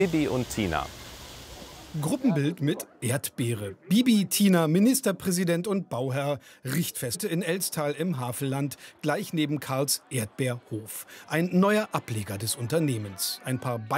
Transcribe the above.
Bibi und Tina. Gruppenbild mit Erdbeere. Bibi, Tina, Ministerpräsident und Bauherr, Richtfeste in Elstal im Havelland, gleich neben Karls Erdbeerhof. Ein neuer Ableger des Unternehmens. Ein paar